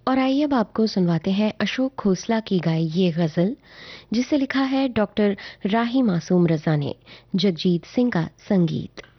और आइए अब आपको सुनवाते हैं अशोक खोसला की गाई ये गज़ल, जिसे लिखा है डॉक्टर राही मासूम रज़ा ने। जगजीत सिंह का संगीत।